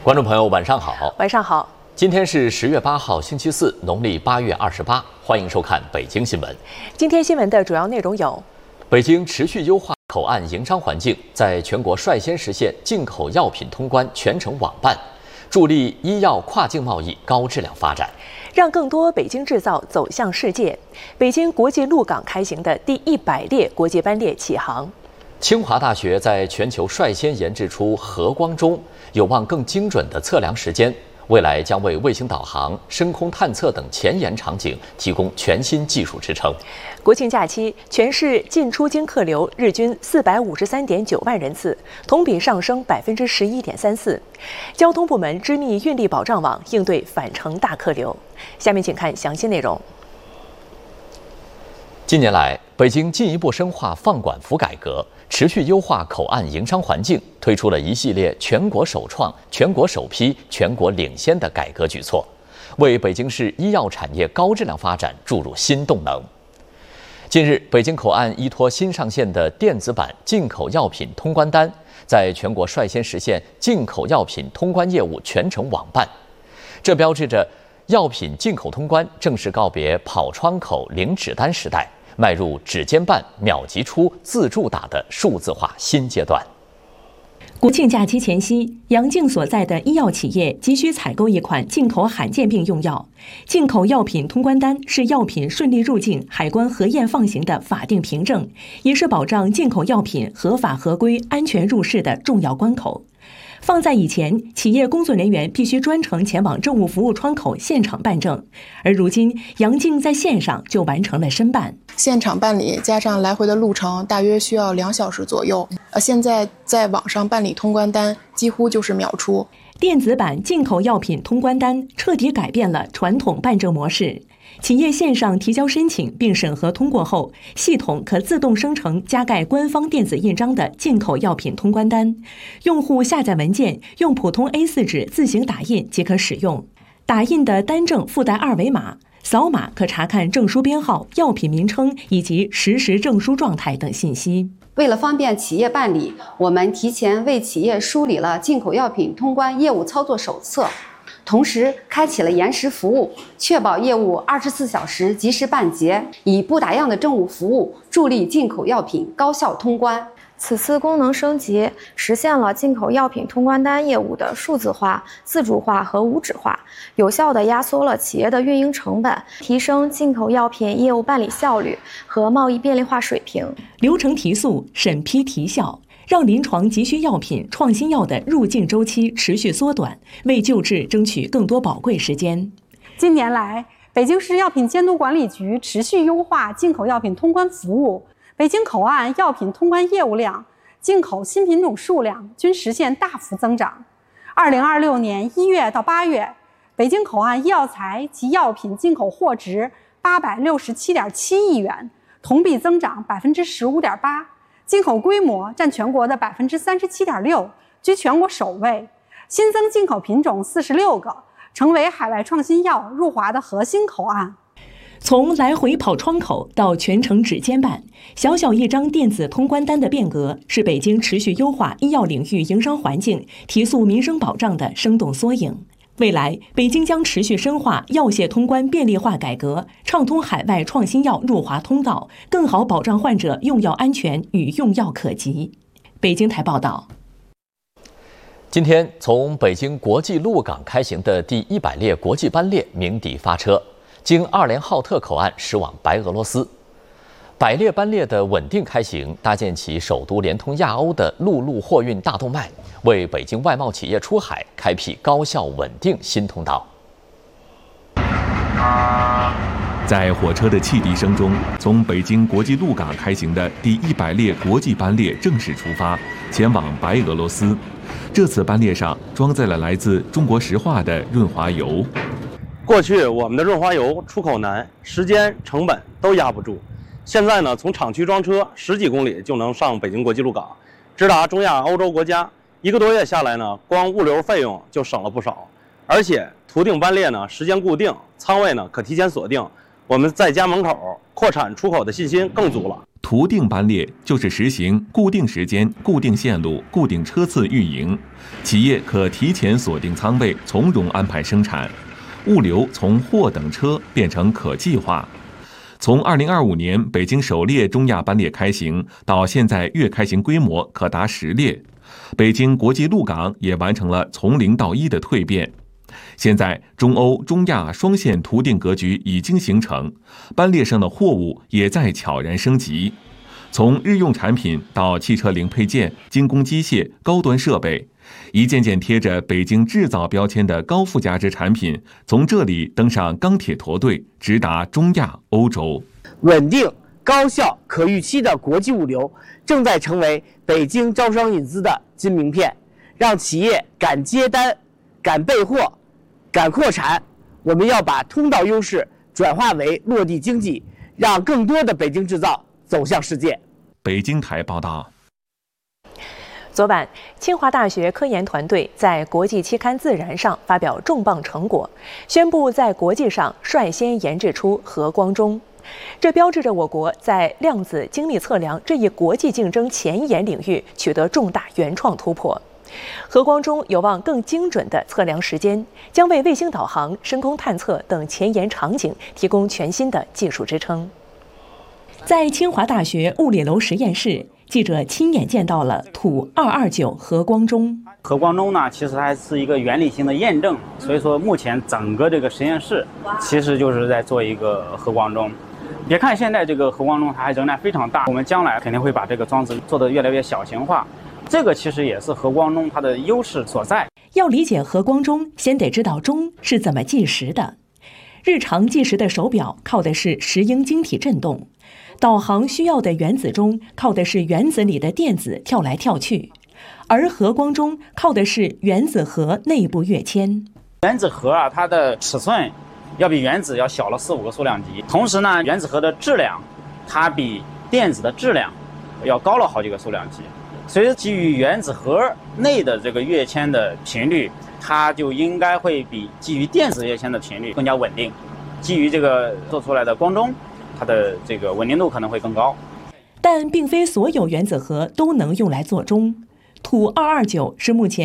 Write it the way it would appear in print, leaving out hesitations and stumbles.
观众朋友，晚上好。 晚上好。 今天是10月8号，星期四，农历8月28。欢迎收看北京新闻。 今天新闻的主要内容有： 北京持续优化口岸营商环境，在全国率先实现进口药品通关全程网办，助力医药跨境贸易高质量发展， 让更多北京制造走向世界。北京国际陆港开行的第100列国际班列启航。 清华大学在全球率先研制出核光钟，有望更精准地测量时间，未来将为卫星导航、深空探测等前沿场景提供全新技术支撑。 国庆假期，全市进出京客流日均453.9万人次，同比上升11.34%。交通部门织密运力保障网，应对返程大客流。下面请看详细内容。近年来，北京进一步深化放管服改革，持续优化口岸营商环境，推出了一系列全国首创、全国首批、全国领先的改革举措，为北京市医药产业高质量发展注入新动能。近日，北京口岸依托新上线的电子版进口药品通关单，在全国率先实现进口药品通关业务全程网办，这标志着药品进口通关正式告别跑窗口、领纸单时代，迈入指尖办、秒级出、自助打的数字化新阶段。国庆假期前夕，杨静所在的医药企业急需采购一款进口罕见病用药。进口药品通关单是药品顺利入境、海关核验放行的法定凭证，也是保障进口药品合法合规、安全入市的重要关口。放在以前，企业工作人员必须专程前往政务服务窗口现场办证，而如今，杨静在线上就完成了申办。 现场办理加上来回的路程，大约需要2小时左右。现在在网上办理通关单，几乎就是秒出。 电子版进口药品通关单彻底改变了传统办证模式。企业线上提交申请并审核通过后，系统可自动生成加盖官方电子印章的进口药品通关单，用户下载文件，用普通 A4 纸自行打印即可使用。打印的单证附带2维码，扫码可查看证书编号、药品名称以及实时证书状态等信息。 为了方便企业办理，我们提前为企业梳理了进口药品通关业务操作手册，同时开启了延时服务，确保业务24小时及时办结，以不打烊的政务服务助力进口药品高效通关。 此次功能升级实现了进口药品通关单业务的数字化、自主化和无纸化，有效地压缩了企业的运营成本，提升进口药品业务办理效率和贸易便利化水平。 流程提速，审批提效，让临床急需药品、创新药的入境周期持续缩短，为救治争取更多宝贵时间。 近年来，北京市药品监督管理局持续优化进口药品通关服务，北京口岸药品通关业务量、进口新品种数量均实现大幅增长。2026年1月到8月，北京口岸医药材及药品进口货值867.7亿元，同比增长15.8%，进口规模占全国的37.6%，居全国首位。新增进口品种46个，成为海外创新药入华的核心口岸。 从来回跑窗口到全程指尖办，小小一张电子通关单的变革，是北京持续优化医药领域营商环境、提速民生保障的生动缩影。未来，北京将持续深化药械通关便利化改革，畅通海外创新药入华通道，更好保障患者用药安全与用药可及。北京台报道。 今天，从北京国际陆港开行的第100列国际班列鸣笛发车，经2连浩特口岸驶往白俄罗斯。100列班列的稳定开行，搭建起首都连通亚欧的陆路货运大动脉，为北京外贸企业出海开辟高效稳定新通道。 在火车的汽笛声中，从北京国际陆港开行的第100列国际班列正式出发，前往白俄罗斯。这次班列上装载了来自中国石化的润滑油。 过去我们的润滑油出口难，时间成本都压不住。现在呢，从厂区装车10几公里就能上北京国际陆港，直达中亚欧洲国家。1个多月下来呢，光物流费用就省了不少。而且途定班列呢时间固定，仓位呢可提前锁定，我们在家门口扩产出口的信心更足了。 图定班列就是实行固定时间、固定线路、固定车次运营，企业可提前锁定仓位，从容安排生产，物流从货等车变成可计划。从2025年北京首列中亚班列开行到现在月开行规模可达10列，北京国际陆港也完成了从0到1的蜕变。现在中欧、中亚双线图定格局已经形成，班列上的货物也在悄然升级。从日用产品到汽车零配件、精工机械、高端设备，一件件贴着北京制造标签的高附加值产品，从这里登上钢铁驼队，直达中亚、欧洲。 稳定、高效、可预期的国际物流正在成为北京招商引资的金名片，让企业敢接单、敢备货、敢扩产。我们要把通道优势转化为落地经济，让更多的北京制造走向世界。 北京台报道。 昨晚，清华大学科研团队在国际期刊《自然》上发表重磅成果，宣布在国际上率先研制出核光中。这标志着我国在量子精密测量这一国际竞争前沿领域取得重大原创突破。核光中有望更精准地测量时间，将为卫星导航、深空探测等前沿场景提供全新的技术支撑。在清华大学物理楼实验室，记者亲眼见到了土229核光中。 核光中呢，其实它是一个原理性的验证，所以说目前整个这个实验室其实就是在做一个核光中。别看现在这个核光中它还仍然非常大，我们将来肯定会把这个装置做得越来越小型化。这个其实也是核光中它的优势所在。 要理解核光中，先得知道钟是怎么计时的。日常计时的手表靠的是石英晶体振动，导航需要的原子钟靠的是原子里的电子跳来跳去，而核光中靠的是原子核内部跃迁。 原子核啊，它的尺寸要比原子要小了4-5个数量级，同时呢，原子核的质量它比电子的质量要高了好几个数量级。所以基于原子核内的这个跃迁的频率，它就应该会比基于电子跃迁的频率更加稳定。基于这个做出来的光钟，它的这个稳定度可能会更高。 但并非所有原子核都能用来做钟。土229是目前